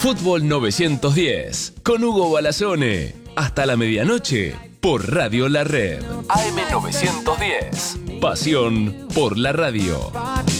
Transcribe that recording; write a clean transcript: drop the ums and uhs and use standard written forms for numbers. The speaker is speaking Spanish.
Fútbol 910 con Hugo Balazone. Hasta la medianoche por Radio La Red. AM 910. Pasión por la radio.